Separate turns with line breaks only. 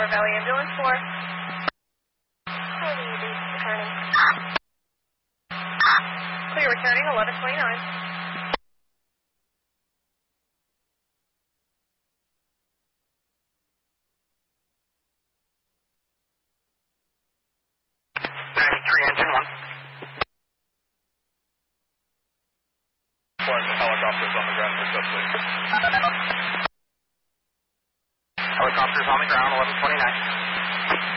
Valley Ambulance 4. Clear returning 1129.
Engine 1.
Helicopters on the ground for substation.
Helicopters on the ground, 1129.